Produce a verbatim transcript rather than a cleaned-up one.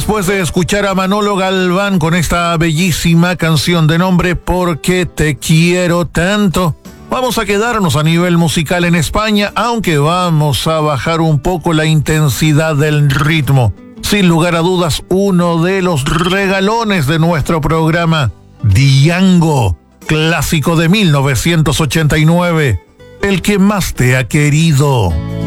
después de escuchar a Manolo Galván con esta bellísima canción de nombre ¿Por qué te quiero tanto?, vamos a quedarnos a nivel musical en España, aunque vamos a bajar un poco la intensidad del ritmo. Sin lugar a dudas, uno de los regalones de nuestro programa, Diango, clásico de mil novecientos ochenta y nueve, El que más te ha querido.